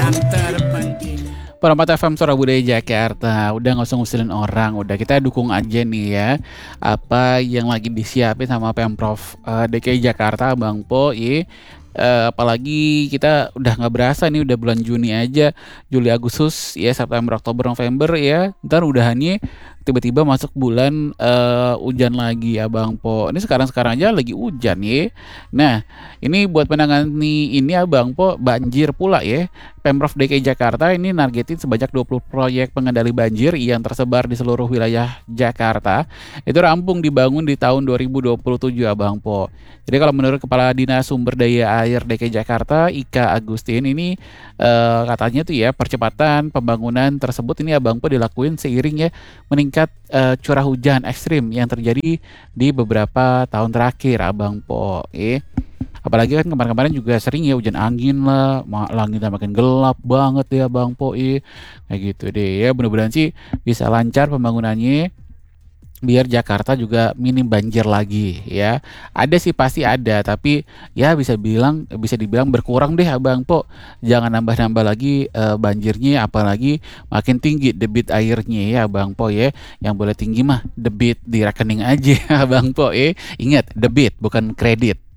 yang terpenting. Perempat FM Suara Budaya Jakarta. Udah nggak usah ngusilin orang, udah kita dukung aja nih ya apa yang lagi disiapin sama Pemprov DKI Jakarta, Bang Po. Apalagi kita udah nggak berasa nih, udah bulan Juni aja, Juli Agustus ya, September Oktober November ya, ntar udahannya tiba-tiba masuk bulan hujan lagi ya Bang Po. Ini sekarang aja lagi hujan ya. Nah ini buat menangani ini ya Bang Po, banjir pula ya. Pemprov DKI Jakarta ini nargetin sebanyak 20 proyek pengendali banjir yang tersebar di seluruh wilayah Jakarta. Itu rampung dibangun di tahun 2027 ya Bang Po. Jadi kalau menurut Kepala Dinas Sumber Daya Air DKI Jakarta, Ika Agustin, ini katanya tuh ya percepatan pembangunan tersebut ini ya Bang Po dilakuin seiring ya meningkat curah hujan ekstrim yang terjadi di beberapa tahun terakhir Abang Po. Apalagi kan kemarin-kemarin juga sering ya hujan angin lah, langitnya makin gelap banget ya Bang Po. Kayak gitu deh ya, mudah-mudahan sih bisa lancar pembangunannya biar Jakarta juga minim banjir lagi ya. Ada sih pasti ada, tapi ya bisa dibilang berkurang deh Abang Po. Jangan nambah-nambah lagi banjirnya, apalagi makin tinggi debit airnya ya Abang Po ya. Yang boleh tinggi mah debit di rekening aja Abang Po. Ingat, debit bukan kredit.